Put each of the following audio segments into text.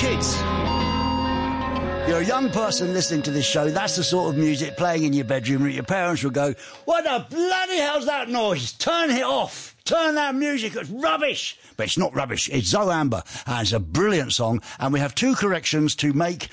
kids. You're a young person listening to this show, that's the sort of music playing in your bedroom that your parents will go, what the bloody hell's that noise? Turn it off. Turn that music, it's rubbish. But it's not rubbish, it's Zoe Amber, and it's a brilliant song, and we have two corrections to make.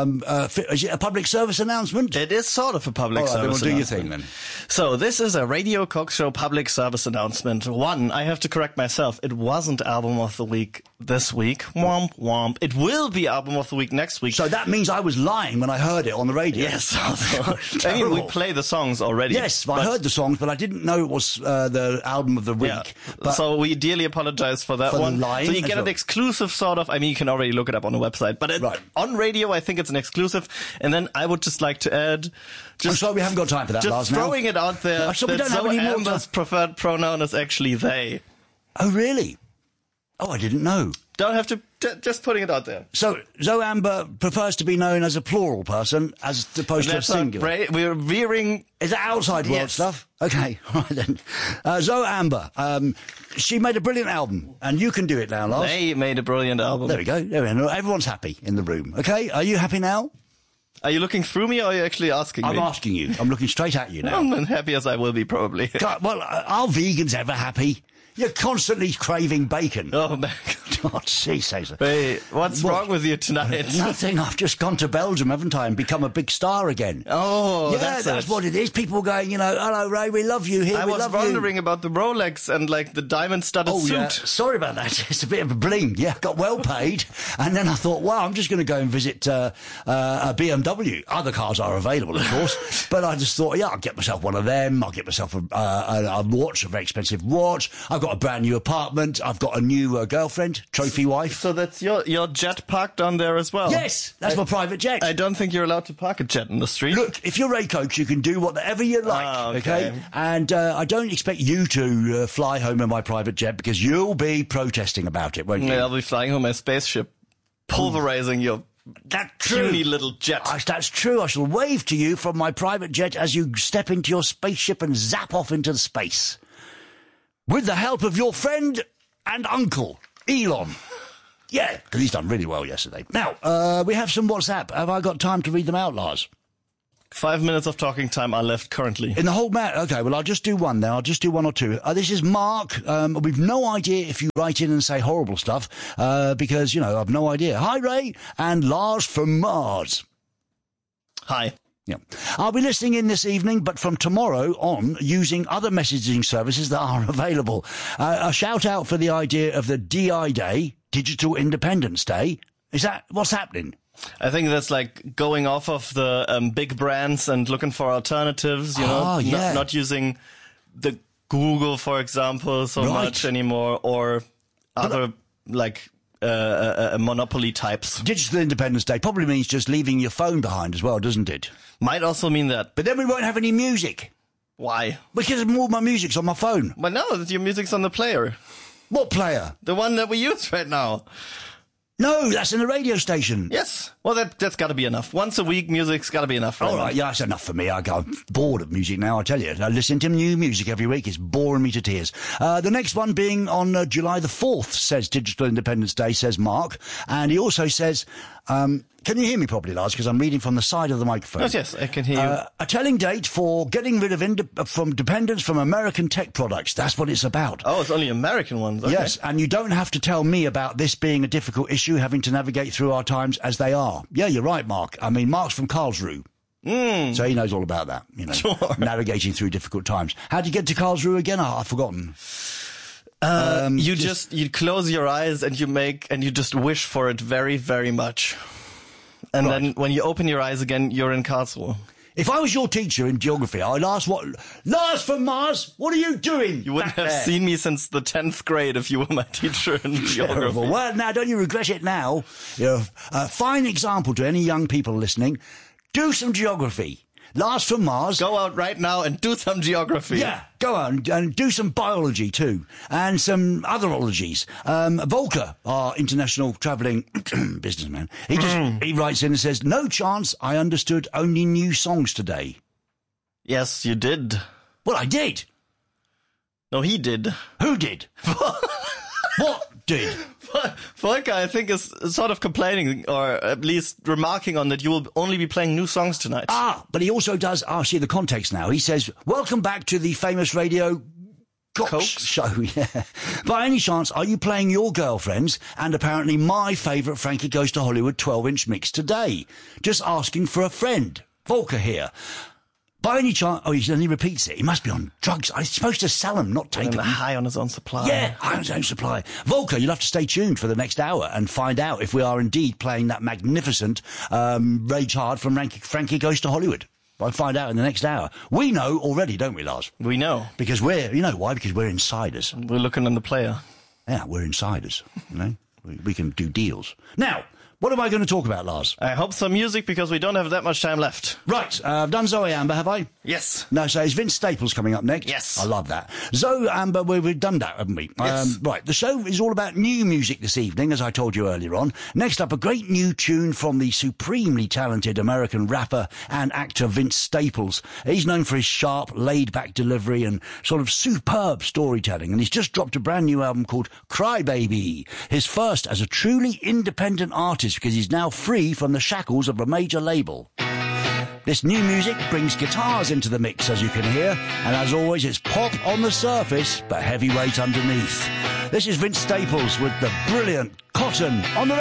Is it a public service announcement? It is sort of a public service announcement. Then we'll do your thing then. So, this is a Radio Cock Show public service announcement. One, I have to correct myself, it wasn't Album of the Week this week. Womp womp. It will be Album of the Week next week. So that means I was lying when I heard it on the radio. Yes, I mean, we play the songs already. Yes, I heard the songs, but I didn't know it was the Album of the Week. Yeah. So we dearly apologize for that one. So you get an exclusive sort of, I mean, you can already look it up on the website, but on radio, I think it's an exclusive. And then I would just like to add, I'm sorry, we haven't got time for that, Lars. Just throwing it out there, that Zoe Amber's preferred pronoun is actually they. Oh, really? Oh, I didn't know. Don't have to, just putting it out there. So, Zoe Amber prefers to be known as a plural person as opposed to a singular. We're veering. Is that outside world stuff? Okay, all right then. Zoe Amber, she made a brilliant album, and you can do it now, Lars. They made a brilliant album. There we go. Everyone's happy in the room. Okay, are you happy now? Are you looking through me, or are you actually asking me? I'm asking you. I'm looking straight at you now. I'm as happy as I will be, probably. God, well, are vegans ever happy? You're constantly craving bacon. Oh, man. God, Caesar. Hey, what's wrong with you tonight? Nothing. I've just gone to Belgium, haven't I, and become a big star again. Oh, yeah, that's what it is. People going, hello, Ray, we love you here. I was wondering about the Rolex and, like, the diamond-studded suit. Yeah. Sorry about that. It's a bit of a bling. Yeah, got well paid. And then I thought, wow, I'm just going to go and visit a BMW. Other cars are available, of course. But I just thought, I'll get myself one of them. I'll get myself a watch, a very expensive watch. I've got a brand new apartment. I've got a new girlfriend, trophy wife. So that's your jet parked on there as well? Yes, that's my private jet. I don't think you're allowed to park a jet in the street. Look, if you're Ray Coach, you can do whatever you like, okay? And I don't expect you to fly home in my private jet because you'll be protesting about it, won't you? Yeah, I'll be flying home in a spaceship, pulverizing your puny little jet. That's true. I shall wave to you from my private jet as you step into your spaceship and zap off into space. With the help of your friend and uncle, Elon. Yeah, because he's done really well yesterday. Now, we have some WhatsApp. Have I got time to read them out, Lars? 5 minutes of talking time are left currently. In the whole matter? Okay, well, I'll just do one now. I'll just do one or two. This is Mark. We've no idea if you write in and say horrible stuff, because, I've no idea. Hi, Ray, and Lars from Mars. Hi. Yeah. I'll be listening in this evening, but from tomorrow on, using other messaging services that are available. A shout out for the idea of the DI Day, Digital Independence Day. Is that what's happening? I think that's like going off of the big brands and looking for alternatives, not using the Google, for example, so much anymore, or other monopoly types. Digital Independence Day probably means just leaving your phone behind as well, doesn't it? Might also mean that. But then we won't have any music. Why? Because all my music's on my phone. But no, your music's on the player. What player? The one that we use right now. No, that's in the radio station. Yes. Well, that's got to be enough. Once a week, music's got to be enough. All right, yeah, that's enough for me. I'm bored of music now, I tell you. I listen to new music every week. It's boring me to tears. The next one being on July the 4th, says Digital Independence Day, says Mark. And he also says, can you hear me properly, Lars? Because I'm reading from the side of the microphone. Yes, I can hear you. A telling date for getting rid of from dependence from American tech products. That's what it's about. Oh, it's only American ones. Okay. Yes, and you don't have to tell me about this being a difficult issue, having to navigate through our times as they are. Yeah, you're right, Mark. I mean, Mark's from Karlsruhe. So he knows all about that, Sure. Navigating through difficult times. How'd you get to Karlsruhe again? I've forgotten. You close your eyes and you just wish for it very, very much. And then when you open your eyes again, you're in Karlsruhe. If I was your teacher in geography, I'd ask Lars from Mars, what are you doing? You wouldn't have seen me since the 10th grade if you were my teacher in geography. Well, now, don't you regret it now? A fine example to any young people listening. Do some geography. Lars from Mars. Go out right now and do some geography. Yeah, go out and do some biology too. And some other ologies. Volker, our international travelling businessman, he writes in and says, no chance I understood only new songs today. Yes, you did. Well, I did. No, he did. Who did? What? did. Volker, I think, is sort of complaining, or at least remarking on that you will only be playing new songs tonight. But he also does, see the context now. He says, welcome back to the famous radio Cox show. Yeah. By any chance, are you playing your girlfriends and apparently my favourite Frankie Goes to Hollywood 12-inch mix today? Just asking for a friend. Volker here. By any chance... Oh, he repeats it. He must be on drugs. I'm supposed to sell them, not take them. High on his own supply. Yeah, high on his own supply. Volker, you'll have to stay tuned for the next hour and find out if we are indeed playing that magnificent Rage Hard from Frankie Goes to Hollywood. I'll find out in the next hour. We know already, don't we, Lars? We know. Because you know why? Because we're insiders. We're looking on the player. Yeah, we're insiders. You know, we can do deals. Now, what am I going to talk about, Lars? I hope some music, because we don't have that much time left. Right, I've done Zoe Amber, have I? Yes. No, so is Vince Staples coming up next? Yes. I love that. Zoe Amber, we've done that, haven't we? Yes. Right, the show is all about new music this evening, as I told you earlier on. Next up, a great new tune from the supremely talented American rapper and actor Vince Staples. He's known for his sharp, laid-back delivery and sort of superb storytelling, and he's just dropped a brand new album called Cry Baby, his first as a truly independent artist, because he's now free from the shackles of a major label. This new music brings guitars into the mix, as you can hear, and as always, it's pop on the surface, but heavyweight underneath. This is Vince Staples with the brilliant Cotton on the